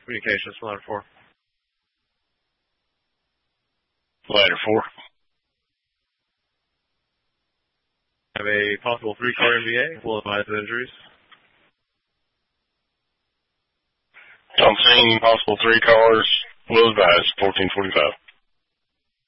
Communications, ladder 4. Ladder 4. Have a possible 3-car MVA. Will advise of injuries. Don't see any possible 3 cars. Will advise 1445.